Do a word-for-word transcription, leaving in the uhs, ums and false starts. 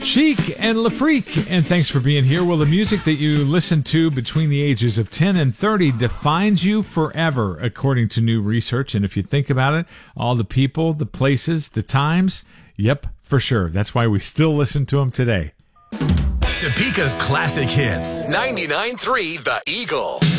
Chic and LaFreak, and thanks for being here. Well, the music that you listen to between the ages of ten and thirty defines you forever, according to new research. And if you think about it, all the people, the places, the times, yep, for sure. That's why we still listen to them today. Topeka's classic hits. ninety-nine point three The Eagle.